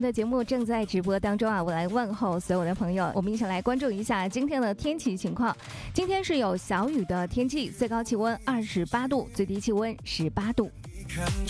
的节目正在直播当中啊，我来问候所有的朋友，我们一起来关注一下今天的天气情况。今天是有小雨的天气，最高气温28度，最低气温18度。 看